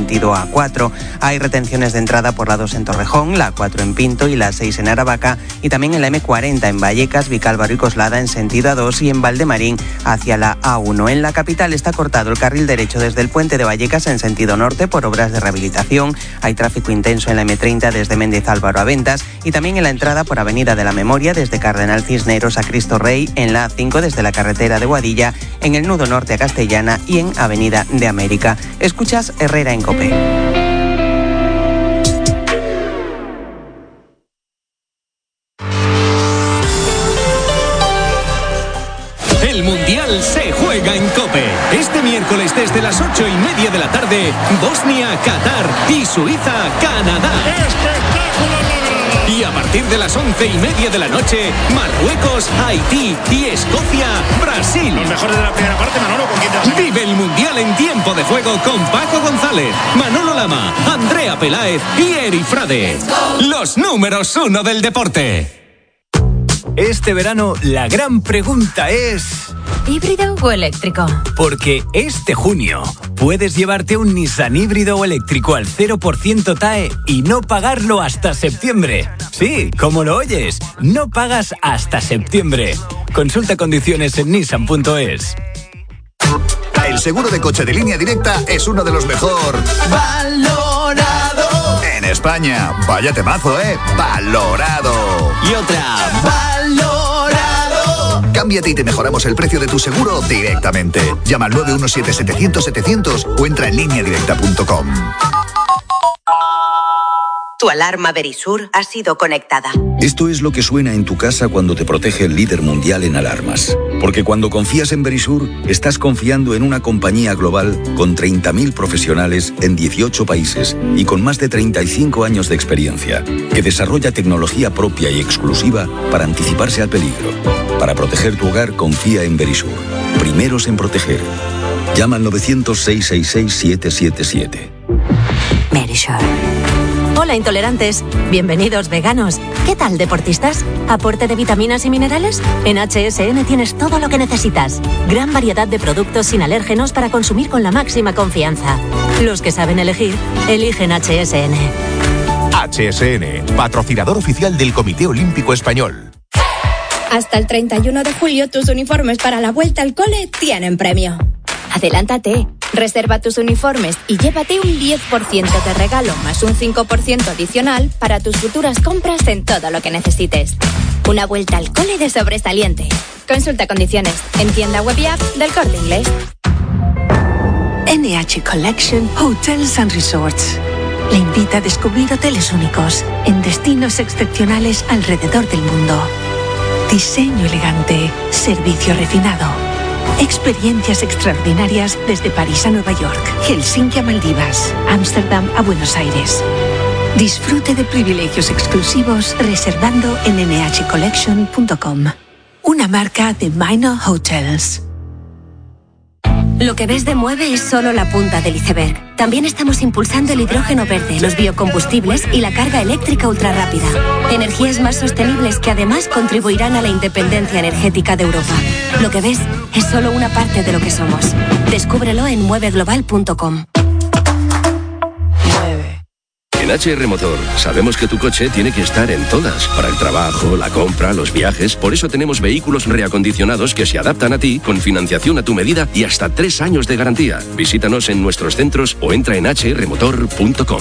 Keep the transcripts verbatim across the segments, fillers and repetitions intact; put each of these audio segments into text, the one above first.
sentido A cuatro. Hay retenciones de entrada por la dos en Torrejón, la cuatro en Pinto y la seis en Aravaca, y también en la eme cuarenta en Vallecas, Vicálvaro y Coslada en sentido A dos y en Valdemarín hacia la A uno. En la capital está cortado el carril derecho desde el puente de Vallecas en sentido norte por obras de rehabilitación. Hay tráfico intenso en la eme treinta desde Méndez Álvaro a Ventas y también en la entrada por Avenida de la Memoria desde Cardenal Cisneros a Cristo Rey, en la A cinco desde la carretera de Boadilla, en el nudo norte a Castellana y en Avenida de América. Escuchas Herrera en COPE. El Mundial se juega en COPE. Este miércoles desde las ocho y media de la tarde, Bosnia, Qatar y Suiza, Canadá. ¡Espectáculo! Y a partir de las once y media de la noche, Marruecos, Haití y Escocia, Brasil. Los mejores de la primera parte, Manolo, ¿con quién te vas a... Vive el Mundial en tiempo de juego con Paco González, Manolo Lama, Andrea Peláez y Eri Frade. Los números uno del deporte. Este verano la gran pregunta es... ¿híbrido o eléctrico? Porque este junio puedes llevarte un Nissan híbrido o eléctrico al cero por ciento T A E y no pagarlo hasta septiembre. Sí, como lo oyes, no pagas hasta septiembre. Consulta condiciones en nissan punto es. El seguro de coche de Línea Directa es uno de los mejor valorado en España. Vaya temazo, ¿eh? Valorado. Y otra, valorado. Cámbiate y te mejoramos el precio de tu seguro directamente. Llama al nueve uno siete setecientos setecientos o entra en línea directa punto com. Tu alarma Verisur ha sido conectada. Esto es lo que suena en tu casa cuando te protege el líder mundial en alarmas. Porque cuando confías en Verisur, estás confiando en una compañía global con treinta mil profesionales en dieciocho países y con más de treinta y cinco años de experiencia, que desarrolla tecnología propia y exclusiva para anticiparse al peligro. Para proteger tu hogar, confía en Verisur. Primeros en proteger. Llama al novecientos, seiscientos sesenta y seis, siete siete siete. Verisur. Hola intolerantes, bienvenidos veganos. ¿Qué tal deportistas? ¿Aporte de vitaminas y minerales? En H S N tienes todo lo que necesitas. Gran variedad de productos sin alérgenos para consumir con la máxima confianza. Los que saben elegir, eligen H S N. H S N, patrocinador oficial del Comité Olímpico Español. Hasta el treinta y uno de julio tus uniformes para la vuelta al cole tienen premio. Adelántate. Reserva tus uniformes y llévate un diez por ciento de regalo más un cinco por ciento adicional para tus futuras compras en todo lo que necesites. Una vuelta al cole de sobresaliente. Consulta condiciones en tienda web y app del Corte Inglés. N H Collection Hotels and Resorts le invita a descubrir hoteles únicos en destinos excepcionales alrededor del mundo. Diseño elegante, servicio refinado. Experiencias extraordinarias desde París a Nueva York, Helsinki a Maldivas, Ámsterdam a Buenos Aires. Disfrute de privilegios exclusivos reservando en ene hache collection punto com. Una marca de Minor Hotels. Lo que ves de Mueve es solo la punta del iceberg. También estamos impulsando el hidrógeno verde, los biocombustibles y la carga eléctrica ultrarrápida. Energías más sostenibles que además contribuirán a la independencia energética de Europa. Lo que ves es solo una parte de lo que somos. Descúbrelo en mueve global punto com. En H R Motor sabemos que tu coche tiene que estar en todas, para el trabajo, la compra, los viajes. Por eso tenemos vehículos reacondicionados que se adaptan a ti, con financiación a tu medida y hasta tres años de garantía. Visítanos en nuestros centros o entra en hache erre motor punto com.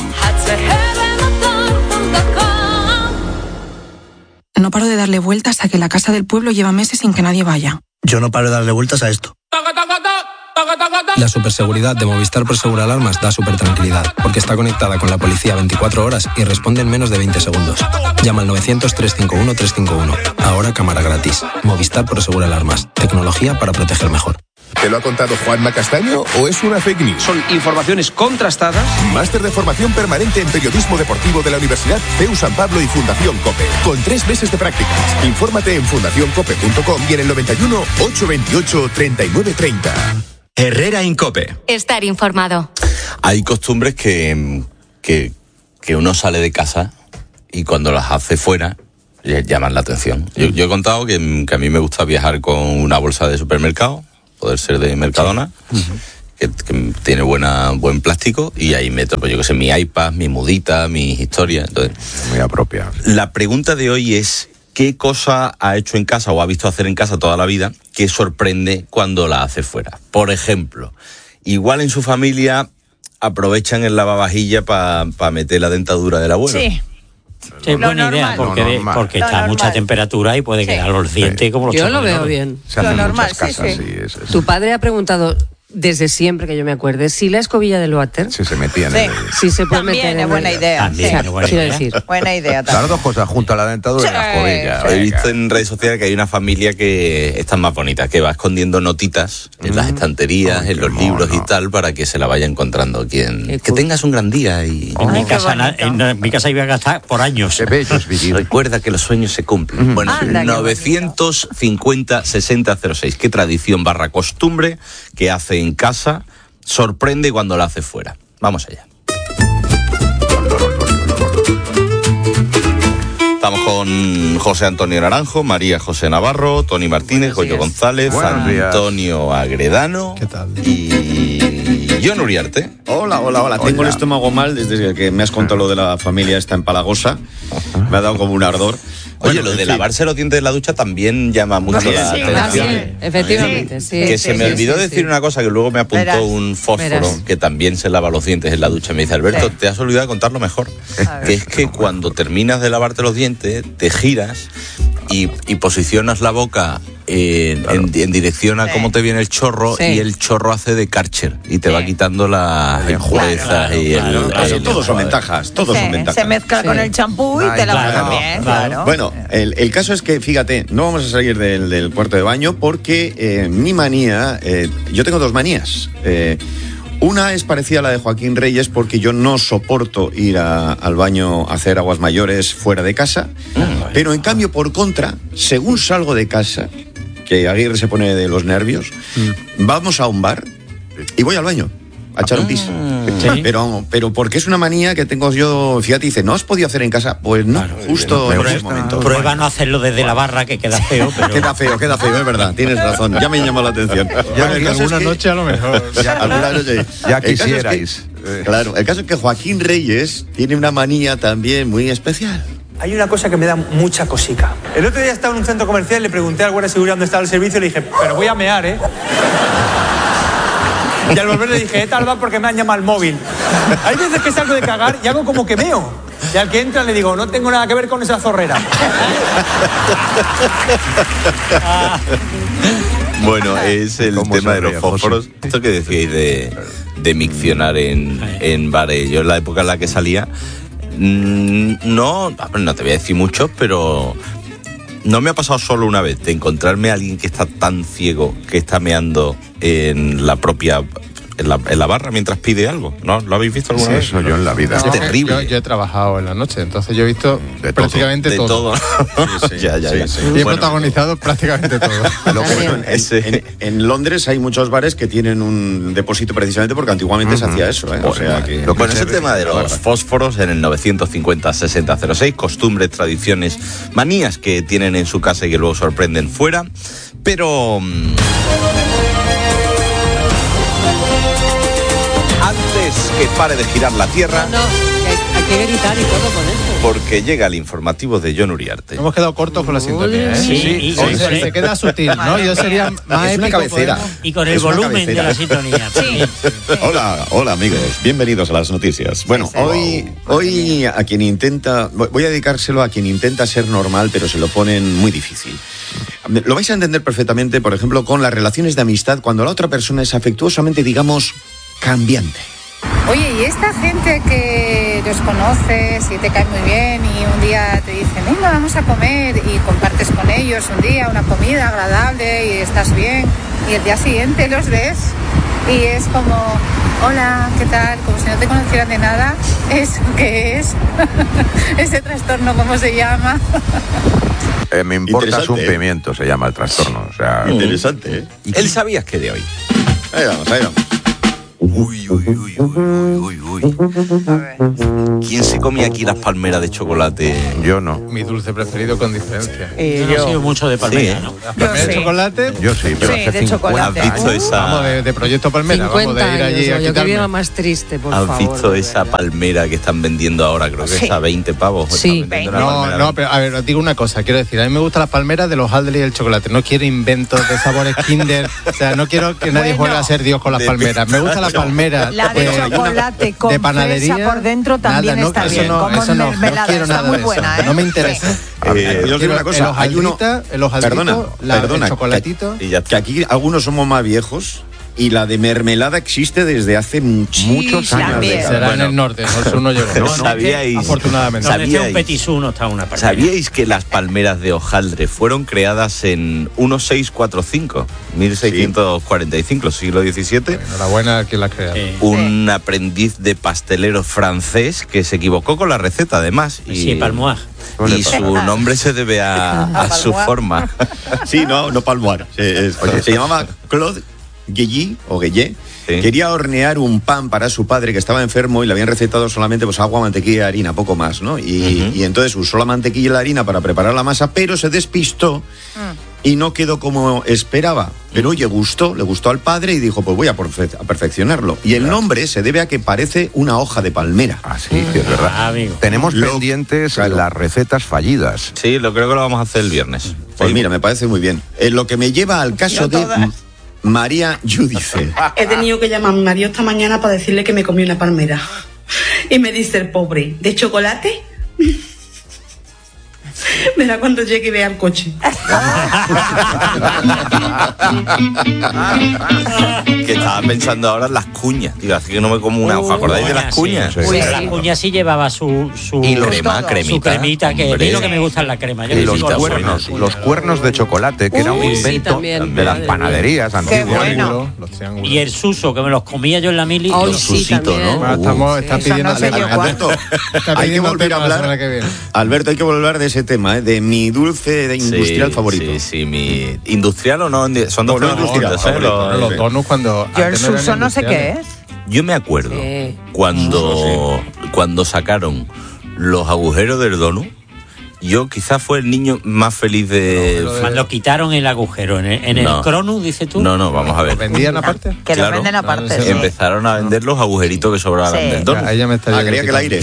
No paro de darle vueltas a que la casa del pueblo lleva meses sin que nadie vaya. Yo no paro de darle vueltas a esto. La superseguridad de Movistar Prosegur Alarmas da súper tranquilidad, porque está conectada con la policía veinticuatro horas y responde en menos de veinte segundos. Llama al novecientos, trescientos cincuenta y uno, trescientos cincuenta y uno. Ahora cámara gratis. Movistar Prosegur Alarmas. Tecnología para proteger mejor. ¿Te lo ha contado Juanma Castaño o es una fake news? Son informaciones contrastadas. Máster de formación permanente en periodismo deportivo de la Universidad C E U San Pablo y Fundación COPE. Con tres meses de prácticas. Infórmate en fundación cope punto com y en el noventa y uno, ochocientos veintiocho, treinta y nueve treinta. Herrera en COPE. Estar informado. Hay costumbres que, que, que uno sale de casa y cuando las hace fuera llaman la atención. Yo, yo he contado que, que a mí me gusta viajar con una bolsa de supermercado, poder ser de Mercadona, uh-huh. que, que tiene buena buen plástico, y ahí meto, pues yo que sé, mi iPad, mi mudita, mis historias. Entonces, muy apropiado. La pregunta de hoy es: ¿qué cosa ha hecho en casa o ha visto hacer en casa toda la vida que sorprende cuando la hace fuera? Por ejemplo, igual en su familia aprovechan el lavavajilla para pa meter la dentadura del abuelo. Sí. Sí, es buena idea, porque, de, porque está a mucha temperatura y puede quedar los dientes como los Yo lo veo chocolates. bien. Se lo hacen normal, muchas casas, sí, sí. sí, es, es. Tu padre ha preguntado desde siempre que yo me acuerde si la escobilla del váter Sí, se metían sí. en el... Sí, se puede También meter es en buena el... idea. También, Sí. es buena Quiero idea. decir. Buena idea también. Las dos cosas, junto a la dentadura Sí. y la escobilla. He venga. visto en redes sociales que hay una familia que están más bonitas, que va escondiendo notitas en las estanterías, Ay, en qué los libros mono. y tal, para que se la vaya encontrando quien... Qué Que cool. tengas un gran día y... En, Ay, mi qué casa, na- bonito. en, en mi casa iba a gastar por años. Qué bello es vivir. Recuerda que los sueños se cumplen. Bueno, Anda, qué novecientos cincuenta sesenta cero seis. ¿Qué tradición barra costumbre que hace en casa sorprende cuando la hace fuera? Vamos allá. Estamos con José Antonio Naranjo, María José Navarro, Tony Martínez, Goyo González, Buenos días. Antonio Agredano y John Uriarte. Hola, hola, hola. Tengo el estómago mal desde que me has contado lo de la familia esta empalagosa. Me ha dado como un ardor. Oye, Bueno, lo en de fin. lavarse los dientes en la ducha también llama mucho Sí, la sí, atención. también, efectivamente, sí. Que sí, se me sí, olvidó sí, decir sí. una cosa que luego me apuntó Verás, un fósforo verás. que también se lava los dientes en la ducha. Me dice, Alberto, Sí. te has olvidado de contarlo mejor. A ver. Que es que cuando terminas de lavarte los dientes, te giras y, y posicionas la boca en, en- en dirección a Sí. cómo te viene el chorro, Sí. y el chorro hace de Karcher y te Sí. va quitando las impurezas Claro, y el, claro, Claro, el- todos son ventajas, todos Sí, son ventajas. se mezcla Sí. con el champú y Ay, te la claro, vas bien, claro. claro. Bueno, el, el caso es que, fíjate, no vamos a salir del, del cuarto de baño porque eh, mi manía, eh, yo tengo dos manías. Eh, una es parecida a la de Joaquín Reyes porque yo no soporto ir a- al baño a hacer aguas mayores fuera de casa, pero en cambio, por contra, según salgo de casa, que Aguirre se pone de los nervios, vamos a un bar y voy al baño a echar un pis. Sí. Pero, pero porque es una manía que tengo yo, fíjate, dice, ¿no has podido hacer en casa? Pues no, justo en Prueba- esos momentos. Prueba no hacerlo desde la barra, que queda feo, pero... Queda feo, queda feo, es verdad, tienes razón, ya me llamó la atención. Bueno, el caso es que- a lo mejor. alguna noche. Ya El caso es que- quisierais. Eh. claro, el caso es que Joaquín Reyes tiene una manía también muy especial. Hay una cosa que me da mucha cosica. El otro día estaba en un centro comercial y le pregunté al guardia de seguridad dónde estaba el servicio y le dije, pero voy a mear, ¿eh? Y al volver le dije, he tardado porque me han llamado al móvil. Hay veces que salgo de cagar y hago como que meo. Y al que entra le digo, no tengo nada que ver con esa zorrera. Bueno, es el ¿Cómo tema se de los ríe, fósforos. Esto que decíais de, de miccionar en, en bares. Yo en la época en la que salía, mm, no, no te voy a decir muchos, pero no me ha pasado solo una vez de encontrarme a alguien que está tan ciego que está meando en la propia... En la, en la barra mientras pide algo, ¿no? ¿Lo habéis visto alguna Sí, vez? eso yo en la vida. Es No. terrible. Yo, yo he trabajado en la noche, entonces yo he visto De todo. prácticamente De todo. todo. ya, ya, ya. Y he Bueno, protagonizado prácticamente todo. Lo que- en, en- en Londres hay muchos bares que tienen un depósito precisamente porque antiguamente se hacía eso, ¿eh? O sea que... Lo bueno, ese tema de los fósforos en el novecientos cincuenta sesenta cero seis, costumbres, tradiciones, manías que tienen en su casa y que luego sorprenden fuera, pero... mm, antes que pare de girar la Tierra, No, que hay, hay que gritar y todo con esto. porque llega el informativo de John Uriarte. Hemos quedado cortos con la sintonía, ¿eh? Sí, y- Sí, y- se, se queda sutil, ¿no? Yo sería más Es una épico, cabecera. podemos- Y con el Es una volumen de cabecera. la sintonía también. Hola, hola amigos, bienvenidos a las noticias. Bueno, hoy, hoy a quien intenta, voy a dedicárselo a quien intenta ser normal, pero se lo ponen muy difícil. Lo vais a entender perfectamente, por ejemplo, con las relaciones de amistad, cuando la otra persona es afectuosamente, digamos, cambiante. Oye, y esta gente que los conoces y te cae muy bien y un día te dicen, venga, vamos a comer y compartes con ellos un día una comida agradable y estás bien y el día siguiente los ves y es como, hola, ¿qué tal? Como si no te conocieran de nada. ¿Eso qué es? ¿Ese trastorno cómo se llama? Eh, me importas un Interesante, ¿eh? pimiento, se llama el trastorno. O sea, Interesante, ¿eh? ¿Él sabías que de hoy? Ahí vamos, ahí vamos. Uy, uy, uy, uy, uy, uy. ¿Quién se comía aquí las palmeras de chocolate? Yo no. Mi dulce preferido con diferencia. Yo no he sido mucho de palmera, Sí. ¿no? ¿Las palmeras de sí. chocolate? Yo sí, pero Sí, hace de cinco chocolate. ¿Has visto esa, Vamos, de, de Proyecto Palmera. Vamos de cincuenta ir allí años, a yo que quitarme. viva más triste, por ¿Has favor. visto de esa verdad. palmera que están vendiendo ahora? Creo que Sí. es a veinte pavos. Sí. Están vendiendo una No, palmera. no, pero a ver, os digo una cosa, quiero decir, a mí me gustan las palmeras de los hojaldres y el chocolate, no quiero inventos de sabores Kinder, o sea, no quiero que nadie Bueno. juegue a ser Dios con las De palmeras, me gusta la palmera La de eh, chocolate con de panadería, fresa por dentro también nada, no, está eso bien, no, como eso no, no mermelada, quiero está nada muy de buena, eso, ¿eh? no me interesa. Sí. Eh, yo os digo Quiero una cosa, el hay uno... hojaldita, el hojaldito, Perdona, la- perdona, el chocolatito. Y ya Que aquí algunos somos más viejos y la de mermelada existe desde hace muchísimos Muchos años. También. Será Bueno. en el norte, no, el sur no llegó. No, no. ¿Sabíais? Afortunadamente. Donde esté un ¿Sabíais? petisú no está una palmera. ¿Sabíais que las palmeras de hojaldre fueron creadas en mil seiscientos cuarenta y cinco, mil seiscientos cuarenta y cinco, siglo diecisiete? Enhorabuena a quien la ha creado. Sí. Un aprendiz de pastelero francés que se equivocó con la receta, además. Y, Sí, palmoir. y su nombre se debe a, a su Palmoir. forma. Sí, no, no palmoir. Se, es- se llamaba Claude Guilly o Guillet. Sí. Quería hornear un pan para su padre que estaba enfermo y le habían recetado solamente pues agua, mantequilla y harina, poco más, ¿no? Y, Ujú. y entonces usó la mantequilla y la harina para preparar la masa, pero se despistó y no quedó como esperaba. Pero oye, gustó, le gustó al padre y dijo, pues voy a, perfe- a perfeccionarlo. Y el nombre se debe a que parece una hoja de palmera. Ah, sí, sí, es verdad. Ah, amigo. Tenemos Lo- pendientes claro. las recetas fallidas. Sí, lo creo que lo vamos a hacer el viernes. Pues mira, me parece muy bien. Eh, lo que me lleva al caso de M- María Yudice. He tenido que llamar a mi marido esta mañana para decirle que me comí una palmera. Y me dice el pobre, ¿de chocolate? Verá cuando llegue y vea el coche. Que estaba pensando ahora en las cuñas. Digo, así que no me como una hoja. ¿Acordáis de las cuñas? Sí. Pero las cuñas sí llevaba su, su Y crema, cremita. su cremita, que Hombre. es lo que me gusta en la crema. Yo Y que los sigo los cuernos, buenos. los cuernos de chocolate, que era un Uy, sí, invento también, de las madre panaderías Qué antiguas. bueno. Los triángulos. Y el suso, que me los comía yo en la mili. Ay, los sí, susitos, también. ¿no? Ah, estamos, está Eso pidiendo no sé yo Alberto, está hay que pidiendo volver a tema la semana hablar. que viene. Alberto, hay que volver a hablar de ese tema, ¿eh? De mi dulce de industrial Sí, favorito. Sí, sí, mi industrial o no, son dos No, no, cosas industrial, distintas, ¿eh? favorito, Los- Los donuts cuando... Yo el antes no eran suso no sé qué industriales. es. Yo me acuerdo Sí. cuando, cuando sacaron los agujeros del donut. Yo quizás fue el niño más feliz de... Cuando quitaron el agujero en el, en el No. Cronus, dices tú. No, no, vamos a ver. ¿Vendían aparte? Que los Claro. venden aparte. sí. Empezaron a vender los agujeritos que sobraban Sí. del donut. Ahí ya me está Ah, creía que el aire.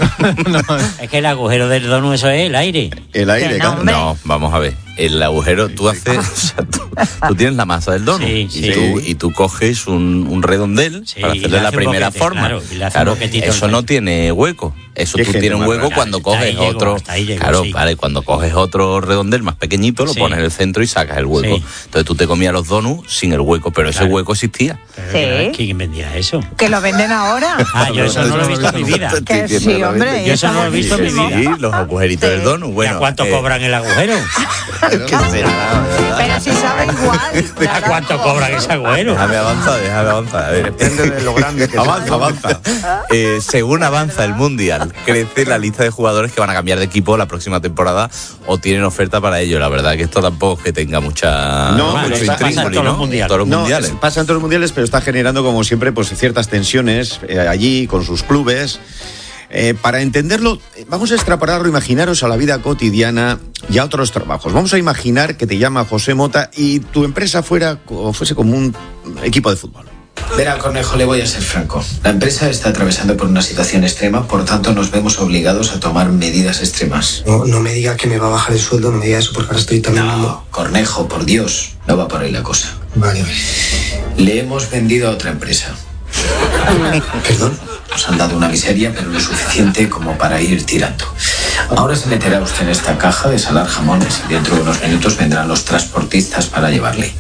Es que el agujero del donut, eso es el aire. El aire, Que no, claro. hombre. No, vamos a ver. El agujero, tú haces. O sea, tú, tú tienes la masa del donut. Sí, y, sí. Tú, y tú coges un, un redondel Sí, para y hacerle le la hace un primera boquete, forma. claro, y le hace un Claro, boquetito eso al no frente. tiene hueco. Eso Qué tú genio tienes un más hueco raro. cuando Hasta ahí coges llego, otro. hasta ahí llego, claro, sí. vale, cuando coges otro redondel más pequeñito, lo Sí. pones en el centro y sacas el hueco. Sí. Entonces tú te comías los donuts sin el hueco, pero ese Claro. hueco existía. Pero, Sí. ¿quién vendía eso? Que lo venden ahora. Ah, yo eso no lo he visto en mi vida. Que sí, hombre. Yo eso no lo he visto en mi buenísimo. vida. Sí, los agujeritos Sí. del donut. ¿Y Bueno, a cuánto eh, cobran el agujero? ¿qué será? Pero si sabe igual. ¿A cuánto cobran ese agujero? Déjame avanzar, déjame avanzar. A ver. Depende de lo grande que Avanza, sea. avanza. Eh, según avanza el Mundial, crece la lista de jugadores que van a cambiar de equipo la próxima temporada o tienen oferta para ello. La verdad que esto tampoco es que tenga mucha No, mucho pero está- intríngulis, pasa en todos ¿no? los mundiales. Todos los No, mundiales. es- pasa en todos los mundiales, pero está generando, como siempre, pues ciertas tensiones eh, allí con sus clubes. Eh, para entenderlo, eh, vamos a extrapolarlo, imaginaros a la vida cotidiana y a otros trabajos. Vamos a imaginar que te llama José Mota y tu empresa fuera o fuese como un equipo de fútbol. Verá, Cornejo, le voy a ser franco. La empresa está atravesando por una situación extrema, por tanto nos vemos obligados a tomar medidas extremas. No, no me diga que me va a bajar el sueldo, no me diga eso porque ahora estoy también... No, Cornejo, por Dios, no va por ahí la cosa. Vale, vale. Le hemos vendido a otra empresa. ¿Perdón? Nos han dado una miseria, pero lo suficiente como para ir tirando. Ahora se meterá usted en esta caja de salar jamones y dentro de unos minutos vendrán los transportistas para llevarle.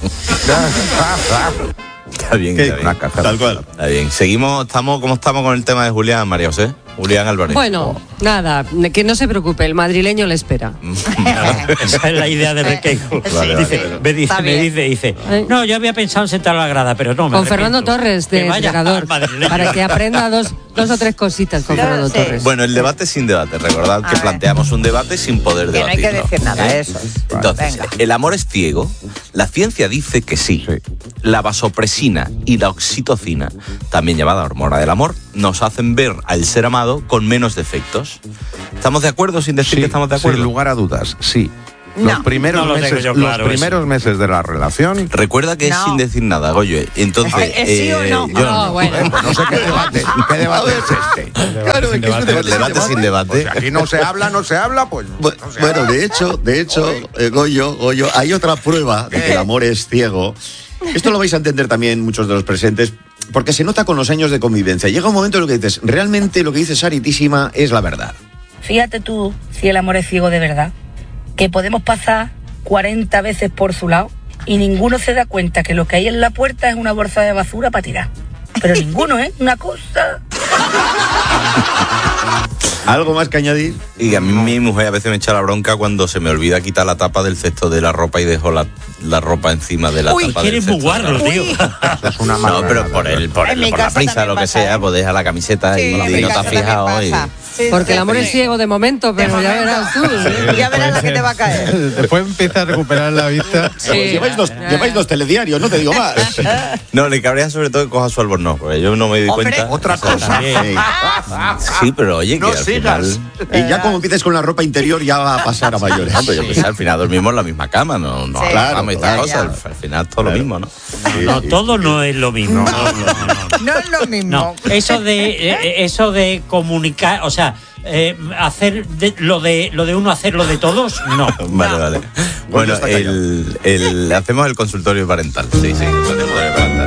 Está bien, ¿Qué? está bien. Una caja. Tal cual. Está bien. Seguimos, estamos, ¿cómo estamos con el tema de Julián, María José? Julián Álvarez. Bueno, nada, que no se preocupe, el madrileño le espera. Esa es la idea de Requeijo. Vale, Dice, vale, vale. me dice, Está me bien. dice, dice, no, yo había pensado en sentar a la grada, pero no, me Con Fernando arrepiento. Torres, Que de vaya entregador, al madrileño. para que aprenda dos, dos o tres cositas con Fernando sí. Torres. Bueno, el debate sin debate. Recordad que ver. planteamos un debate sin poder Que no hay debatirlo. que decir nada, ¿Eh? eso es. Entonces, Venga. ¿el amor es ciego? La ciencia dice que sí. Sí. La vasopresina y la oxitocina, también llamada hormona del amor, nos hacen ver al ser amado con menos defectos. ¿Estamos de acuerdo sin decir Sí, que estamos de acuerdo? sin lugar a dudas, sí. No. Los primeros, No lo tengo meses, yo los claro, primeros meses de la relación. Recuerda que es No. sin decir nada, Goyo. Entonces, ¿Es sí o no? yo No, bueno. Eh, pues no sé qué debate, qué debate es este. Claro, es que es un El debate sin debate. Pues si aquí no se habla, no se habla, pues. Bu- no se Bueno, habla. de hecho, de hecho, eh, Goyo, Goyo, hay otra prueba de que el amor es ciego. Esto lo vais a entender también muchos de los presentes, porque se nota con los años de convivencia. Llega un momento en el que dices, realmente lo que dice Saritísima es la verdad. Fíjate tú si el amor es ciego de verdad, que podemos pasar cuarenta veces por su lado y ninguno se da cuenta que lo que hay en la puerta es una bolsa de basura para tirar. Pero ninguno, ¿eh? Una cosa... ¿Algo más que añadir? Y a mí mi mujer a veces me echa la bronca cuando se me olvida quitar la tapa del cesto de la ropa y dejo la, la ropa encima de la Uy, tapa que del eres muy cesto de la guarro, ropa. tío. Eso es una No, marranada, pero por el, por, En el, mi por la casa prisa, también lo que pasa, sea, ¿eh? pues deja la camiseta Sí, y, en y mi no te casa has también fijado. Y, pasa. Sí, Porque el amor sí. es ciego de momento, pero ya verás tú. ¿eh? Ya verás la que te va a caer. Después empieza a recuperar la vista. Pues lleváis, dos, lleváis dos telediarios, no te digo más. no, le cabrea sobre todo que coja su albornoz, porque yo no me doy Hombre, cuenta. Otra cosa. Sí. Sí, pero oye, que No al sigas. final. Y ya como empieces con la ropa interior ya va a pasar a mayores. No, pero yo pensé, al final dormimos en la misma cama, no, no Sí. hablamos y estas Claro, cosas. claro. Al, al final todo lo mismo, ¿no? No, todo no es lo mismo. No, no, no, no. No es lo mismo. No, eso de eh, eso de comunicar, o sea, eh, hacer de- lo de lo de uno hacer lo de todos, no. Vale, vale. Bueno, está el, el, hacemos el consultorio parental. Sí, sí, el consultorio parental.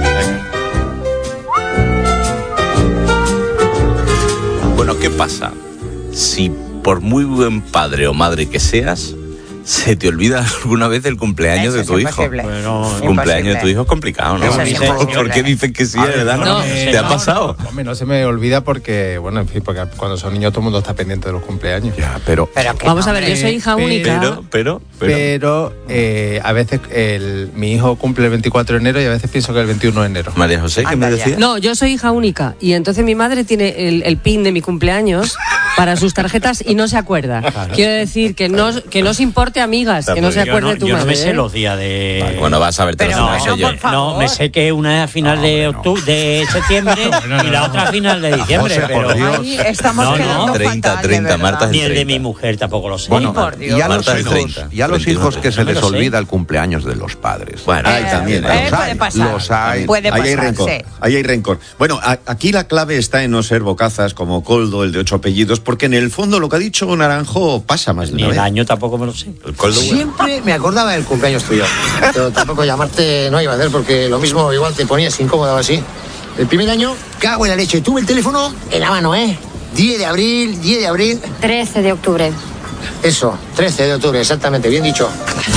Bueno, ¿qué pasa? Si por muy buen padre o madre que seas, se te olvida alguna vez el cumpleaños Eso de es tu hijo. imposible. Bueno, El cumpleaños de Imposible. tu hijo es complicado, ¿no? Eso es imposible. ¿Por qué dicen que sí, A de ver, verdad? no, ¿No? no, ¿Te ha no, pasado? Hombre, no se me olvida porque, bueno, en fin, porque cuando son niños todo el mundo está pendiente de los cumpleaños. Ya, pero. Pero que Vamos no, a ver, yo hombre. soy hija Pero- única. Pero, pero, pero. Pero eh, a veces el, mi hijo cumple el veinticuatro de enero y a veces pienso que el veintiuno de enero. María José, ¿qué Anda me ya. decía? No, yo soy hija única y entonces mi madre tiene el, el pin de mi cumpleaños para sus tarjetas y no se acuerda. Quiero decir que no, que no os importe, amigas, que no se Yo acuerde no, tu yo no madre. me sé ¿eh? los días de. Bueno, vas a verte Pero no, bueno, sé yo. por favor. No, me sé que una es a final de octubre, de septiembre no, y la no. otra a final de diciembre, José, por pero Dios. Ahí estamos No, no, quedando treinta, fatal, de treinta, verdad. Marta es ni el de treinta. mi mujer tampoco lo sé. Bueno, por Dios. y a los Marta es hijos, treinta, y a los veintiuno, hijos que se no me les lo sé. olvida el cumpleaños de los padres. Bueno, Ay, también. Eh, los puede hay. pasar. Los hay. Puede Ahí hay pasar, rencor. sí. Ahí hay rencor. Bueno, a- aquí la clave está en no ser bocazas como Coldo, el de ocho apellidos, porque en el fondo lo que ha dicho Naranjo pasa más de Ni una el vez. año tampoco me lo sé. el coldo bueno. Siempre me acordaba del cumpleaños tuyo. Pero tampoco llamarte no iba a hacer porque lo mismo igual te ponías incómodo o así. El primer año, cago en la leche. Tuve el teléfono en la mano, ¿eh? diez de abril, diez de abril. trece de octubre. Eso, trece de octubre, exactamente, bien dicho.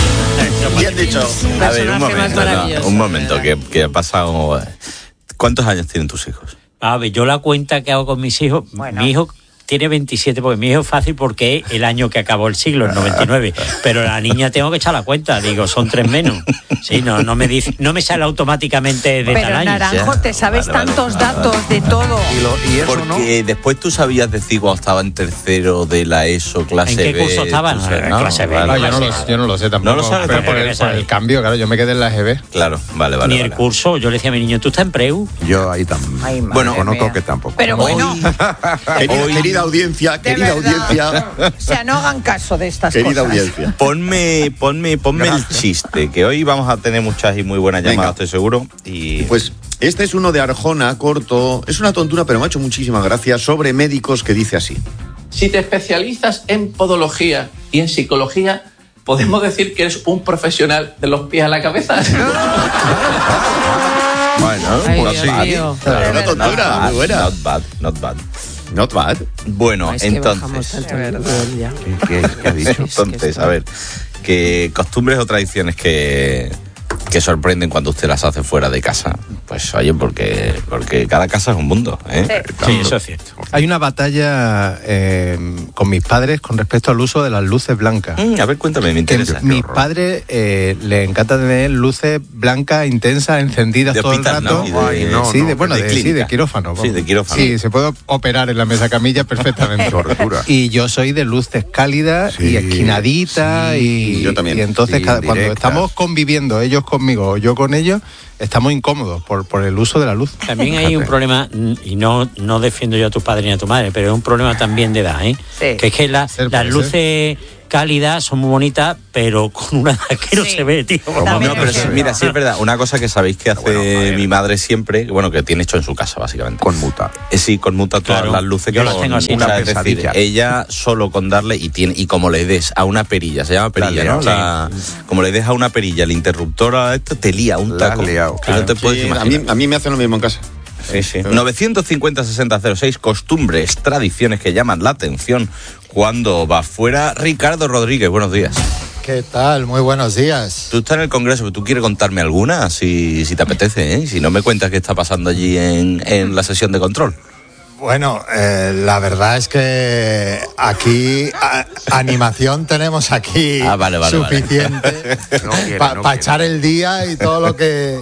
Bien dicho. A ver, un Personaje más momento, no, maravilloso. un momento, que, que ha pasado. ¿Cuántos años tienen tus hijos? A ver, yo la cuenta que hago con mis hijos, Bueno. mi hijo tiene veintisiete, porque mi hijo es fácil porque es el año que acabó el siglo, el noventa y nueve, pero la niña tengo que echar la cuenta, digo, son tres menos. Sí, no, no me dice, no me sale automáticamente de tal Pero año. Naranjo, te sabes Vale, vale. tantos datos de todo. Y, lo- y eso Porque después tú sabías decir cuando estaba en tercero de la ESO, clase ¿En qué B. curso estaban? tú sabes, En ¿no? clase B. Vale, Ah, yo, no vale. lo, yo no lo sé tampoco. No lo sabes pero tampoco. por el, por el ¿Sabes? cambio, claro, yo me quedé en la G B. Claro, vale, vale. Ni el vale. curso, yo le decía a mi niño, ¿tú estás en Preu? no. Yo ahí también. Ay, madre Bueno, conozco mía. que tampoco. Pero bueno, Querida, Hoy- querida audiencia, de querida verdad. audiencia, O sea, no hagan caso de estas querida cosas. audiencia. Ponme, ponme, ponme el chiste, que hoy vamos a tener muchas y muy buenas Venga. llamadas, estoy seguro. Y Pues este es uno de Arjona, corto. Es una tontura, pero me ha hecho muchísima gracia, sobre médicos, que dice así. Si te especializas en podología y en psicología, ¿podemos decir que eres un profesional de los pies a la cabeza? bueno, Ay, pues Dios sí. mío. Claro, una tontura, Not muy buena. bad, Not bad, not bad. Not bad. Bueno, Es que bajamos entonces. tanto el nivel ya. ¿Qué, qué- qué ha dicho? Entonces, a ver, ¿qué costumbres o tradiciones que, que sorprenden cuando usted las hace fuera de casa. Pues oye, porque, porque cada casa es un mundo, ¿eh? Sí, sí, eso es cierto. Hay una batalla eh, con mis padres con respecto al uso de las luces blancas. Mm, a ver, cuéntame, me interesa. Mis padres eh, les encanta tener luces blancas, intensas, encendidas de todo hospital, el rato. ¿no? Ay, no, sí, no, de, bueno, de de, sí, de quirófano. Sí, de quirófano. Sí, se puede operar en la mesa camilla perfectamente. Y yo soy de luces cálidas Sí, y esquinaditas. sí, y, yo también. y entonces Y cada, cuando directas. estamos conviviendo, ellos conmigo o yo con ellos, estamos incómodos por, por el uso de la luz. También hay un problema, y no, no defiendo yo a tu padre ni a tu madre, pero es un problema también de edad, ¿eh? Sí. Que es que la- Ser, las puede luces cálidas son muy bonitas, pero con una edad que no Sí. se ve, tío. También No, pero es sí, cierto. mira, sí es verdad. Una cosa que sabéis que hace mi madre siempre, bueno, que tiene hecho en su casa, básicamente. Conmuta. Eh, sí, conmuta todas Claro, las luces. yo que las son- tengo así. o sea, Una es decir, pesadilla. ella solo con darle, y tiene y como le des a una perilla, se llama perilla, La has ¿no? liado. La- como le des a una perilla, el interruptor a esto, te lía un La has taco. liado. Que no te puedes Sí, a, imaginar. mí, a mí me hacen lo mismo en casa. Sí, sí. novecientos cincuenta sesenta cero seis, costumbres, tradiciones que llaman la atención cuando va fuera. Ricardo Rodríguez, buenos días. ¿Qué tal? Muy buenos días. Tú estás en el Congreso, pero tú quieres contarme alguna, si, si te apetece, ¿eh? Si no me cuentas qué está pasando allí en, en la sesión de control. Bueno, eh, la verdad es que aquí a- animación tenemos aquí Ah, vale, vale, vale. suficiente No quiere, para no quiere. echar el día y todo lo que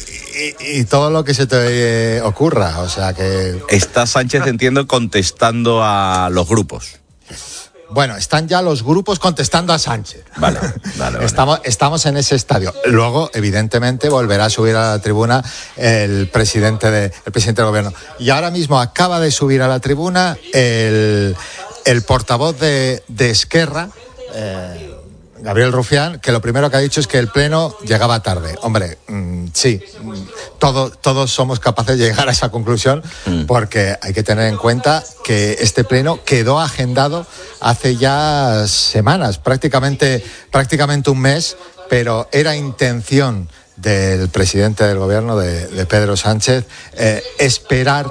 y, y todo lo que se te eh, ocurra. O sea que Está Sánchez, entiendo, contestando a los grupos. bueno, están ya los grupos contestando a Sánchez. Vale, vale, vale. Estamos, estamos en ese estadio. Luego, evidentemente, volverá a subir a la tribuna el presidente, de, el presidente del gobierno. Y ahora mismo acaba de subir a la tribuna el, el portavoz de, de Esquerra, eh, Gabriel Rufián, que lo primero que ha dicho es que el pleno llegaba tarde. Hombre, mmm, sí, mmm, todo, todos somos capaces de llegar a esa conclusión, Mm. porque hay que tener en cuenta que este pleno quedó agendado hace ya semanas, prácticamente, prácticamente un mes, pero era intención del presidente del gobierno, de, de Pedro Sánchez, eh, esperar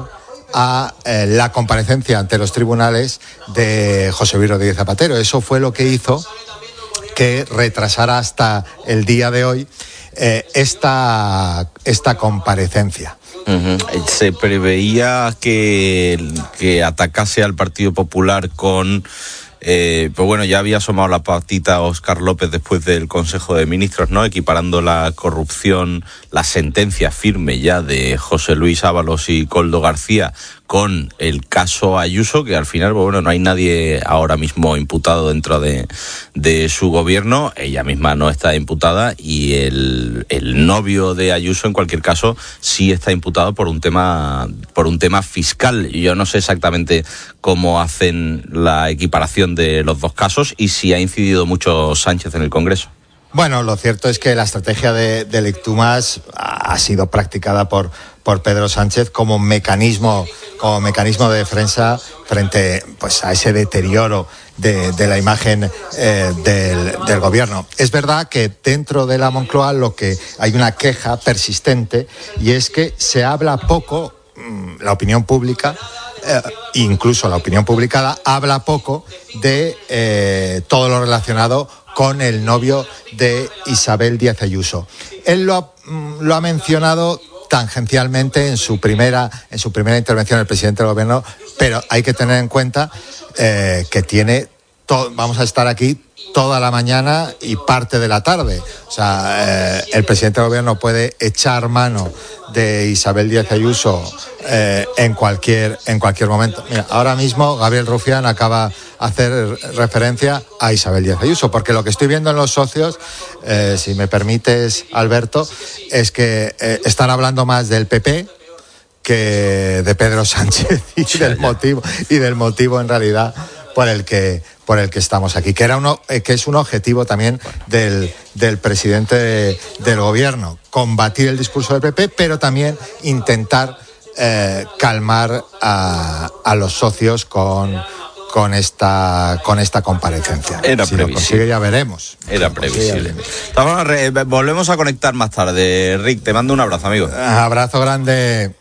a eh, la comparecencia ante los tribunales de José Luis Rodríguez Zapatero. Eso fue lo que hizo que retrasara hasta el día de hoy eh, esta, esta comparecencia. Ujú. Se preveía que, que atacase al Partido Popular con... Eh, pues bueno, ya había asomado la patita Óscar López después del Consejo de Ministros, ¿no? Equiparando la corrupción, la sentencia firme ya de José Luis Ábalos y Koldo García con el caso Ayuso, que al final, pues bueno, no hay nadie ahora mismo imputado dentro de, de su gobierno. Ella misma no está imputada y el, el novio de Ayuso, en cualquier caso, sí está imputado por un tema, por un tema fiscal. Yo no sé exactamente cómo hacen la equiparación de los dos casos y si ha incidido mucho Sánchez en el Congreso. Bueno, lo cierto es que la estrategia de, de Lectumas ha sido practicada por, por Pedro Sánchez como mecanismo, como mecanismo de defensa frente, pues, a ese deterioro de, de la imagen eh, del, del gobierno. Es verdad que dentro de la Moncloa lo que hay una queja persistente y es que se habla poco, mmm, la opinión pública, eh, incluso la opinión publicada, habla poco de eh, todo lo relacionado con el novio de Isabel Díaz Ayuso. Él lo ha, lo ha mencionado tangencialmente en su primera en su primera intervención el presidente del gobierno, pero hay que tener en cuenta eh, que tiene to- vamos a estar aquí toda la mañana y parte de la tarde. O sea, eh, el presidente del gobierno puede echar mano de Isabel Díaz Ayuso eh, en cualquier en cualquier momento. Mira, ahora mismo Gabriel Rufián acaba de hacer referencia a Isabel Díaz Ayuso, porque lo que estoy viendo en los socios, eh, si me permites, Alberto, es que eh, están hablando más del P P que de Pedro Sánchez y del motivo y del motivo en realidad por el que por el que estamos aquí, que era uno eh, que es un objetivo también del del presidente de, del gobierno, combatir el discurso del P P, pero también intentar eh, calmar a, a los socios con con esta con esta comparecencia. Era si lo previsible. consigue ya veremos. Era previsible. Estamos a re- volvemos a conectar más tarde. Rick, te mando un abrazo, amigo. Abrazo grande.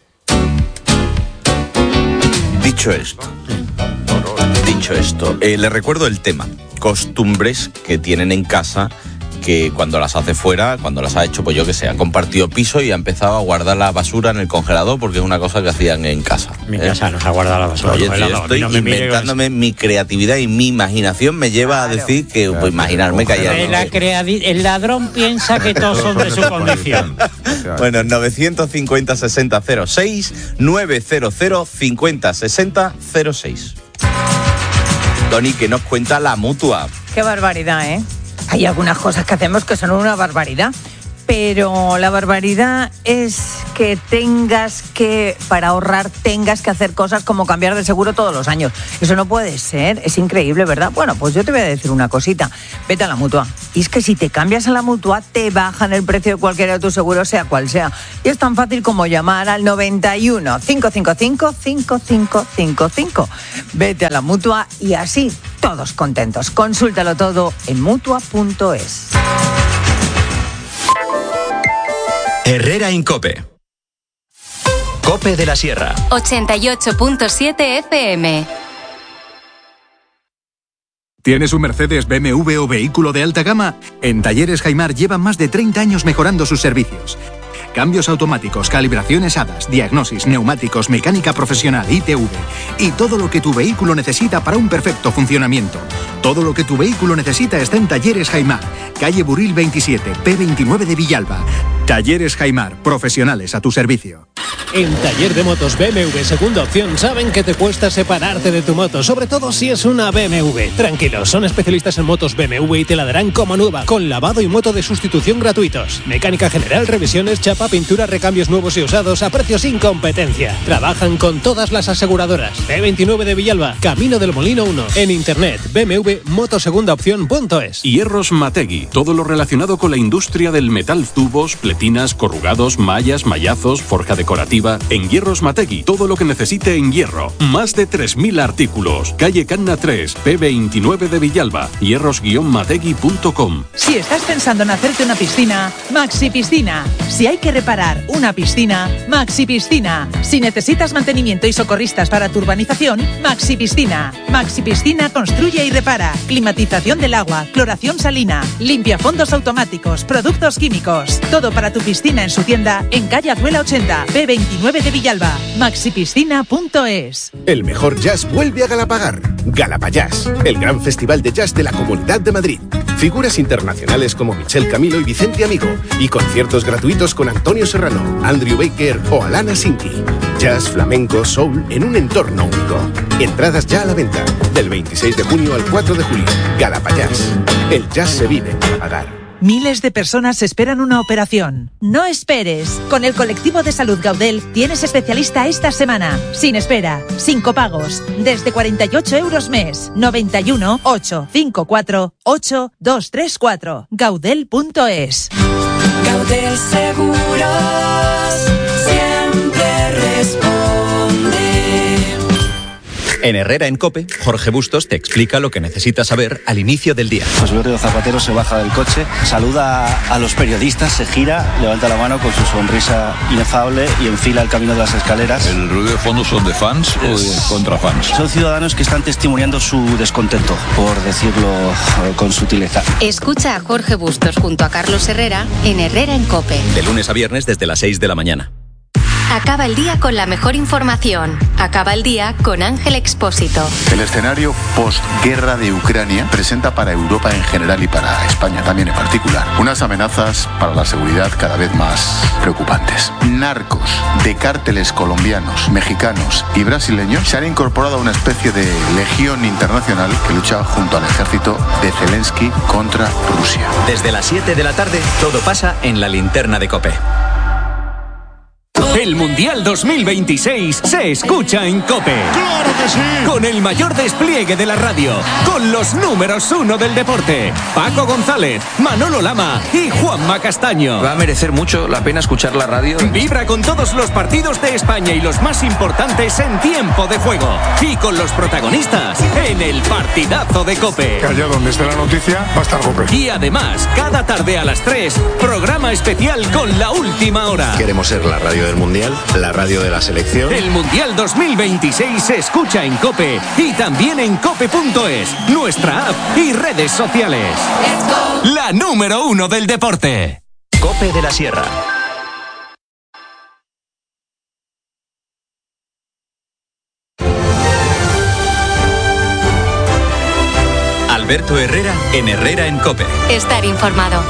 Dicho esto, dicho esto, eh, le recuerdo el tema, costumbres que tienen en casa que cuando las hace fuera, cuando las ha hecho, pues yo que sé, ha compartido piso y ha empezado a guardar la basura en el congelador porque es una cosa que hacían en casa. Mi ¿eh? casa no se ha guardado la basura. Oye, no, yo no, estoy no me mire inventándome mi creatividad y mi imaginación me lleva a decir que, claro, pues imaginarme que haya... La creadi- el ladrón piensa que todos son de su condición. Bueno, novecientos cincuenta sesenta cero seis, novecientos cincuenta sesenta cero seis. Tony, ¿qué nos cuenta la Mutua? Qué barbaridad, ¿eh? Hay algunas cosas que hacemos que son una barbaridad, pero la barbaridad es que tengas que, para ahorrar, tengas que hacer cosas como cambiar de seguro todos los años. Eso no puede ser, es increíble, ¿verdad? Bueno, pues yo te voy a decir una cosita. Vete a la Mutua. Y es que si te cambias a la Mutua, te bajan el precio de cualquiera de tus seguros, sea cual sea. Y es tan fácil como llamar al noventa y uno, cinco cinco cinco, cinco cinco cinco cinco. Vete a la Mutua y así todos contentos. Consúltalo todo en mutua punto es. Herrera en COPE. COPE de la Sierra. ochenta y ocho punto siete F M. ¿Tienes un Mercedes, B M W o vehículo de alta gama? En Talleres Jaimar llevan más de treinta años mejorando sus servicios. Cambios automáticos, calibraciones hadas, diagnosis, neumáticos, mecánica profesional, I T V y todo lo que tu vehículo necesita para un perfecto funcionamiento. Todo lo que tu vehículo necesita está en Talleres Jaimar, calle Burril veintisiete, P veintinueve de Villalba. Talleres Jaimar, profesionales a tu servicio. En Taller de Motos B M W Segunda Opción saben que te cuesta separarte de tu moto, sobre todo si es una B M W. Tranquilos, son especialistas en motos B M W y te la darán como nueva, con lavado y moto de sustitución gratuitos. Mecánica general, revisiones, chapa, pintura, recambios nuevos y usados a precios sin competencia. Trabajan con todas las aseguradoras. P veintinueve de Villalba, Camino del Molino uno. En internet, b m w moto segunda opción punto es. Hierros Mategui, todo lo relacionado con la industria del metal, tubos, pletinas, corrugados, mallas, mallazos, forja decorativa. En Hierros Mategui, todo lo que necesite en hierro. Más de tres mil artículos. Calle Canna tres, P veintinueve de Villalba. hierros guion mategui punto com. Si estás pensando en hacerte una piscina, Maxi Piscina. Si hay que reparar una piscina, Maxi Piscina. Si necesitas mantenimiento y socorristas para tu urbanización, Maxi Piscina. Maxi Piscina construye y repara. Climatización del agua, cloración salina, limpia fondos automáticos, productos químicos. Todo para tu piscina en su tienda en calle Azuela ochenta, P veintinueve de Villalba. maxi piscina punto es. El mejor jazz vuelve a Galapagar. Galapayás, el gran festival de jazz de la Comunidad de Madrid. Figuras internacionales como Michel Camilo y Vicente Amigo. Y conciertos gratuitos con Antonio Serrano, Andrew Baker o Alana Sinki. Jazz, flamenco, soul en un entorno único. Entradas ya a la venta. Del veintiséis de junio al cuatro de julio. Galapayás. El jazz se vive en Galapagar. Miles de personas esperan una operación. No esperes. Con el colectivo de salud Gaudel tienes especialista esta semana. Sin espera, sin copagos. Desde cuarenta y ocho euros mes. noventa y uno, ochocientos cincuenta y cuatro, ocho dos tres cuatro. Gaudel punto es. Gaudel Seguros siempre responde. En Herrera en COPE, Jorge Bustos te explica lo que necesitas saber al inicio del día. José Gregorio Zapatero se baja del coche, saluda a los periodistas, se gira, levanta la mano con su sonrisa inefable y enfila el camino de las escaleras. ¿El ruido de fondo son de fans o de contrafans? Son ciudadanos que están testimoniando su descontento, por decirlo con sutileza. Escucha a Jorge Bustos junto a Carlos Herrera en Herrera en COPE. De lunes a viernes desde las seis de la mañana. Acaba el día con la mejor información. Acaba el día con Ángel Expósito. El escenario postguerra de Ucrania presenta para Europa en general y para España también en particular unas amenazas para la seguridad cada vez más preocupantes. Narcos de cárteles colombianos, mexicanos y brasileños se han incorporado a una especie de legión internacional que lucha junto al ejército de Zelensky contra Rusia. Desde las siete de la tarde todo pasa en la linterna de COPE. El Mundial dos mil veintiséis se escucha en COPE. ¡Claro que sí! Con el mayor despliegue de la radio, con los números uno del deporte. Paco González, Manolo Lama y Juanma Castaño. Va a merecer mucho la pena escuchar la radio. Vibra con todos los partidos de España y los más importantes en tiempo de juego. Y con los protagonistas en el partidazo de COPE. Allá donde esté la noticia va a estar COPE. Y además, cada tarde a las tres, programa especial con la última hora. Queremos ser la radio del mundo Mundial, la radio de la selección. El Mundial dos mil veintiséis se escucha en COPE y también en cope punto es, nuestra app y redes sociales. La número uno del deporte. COPE de la Sierra. Alberto Herrera en Herrera en COPE. Estar informado.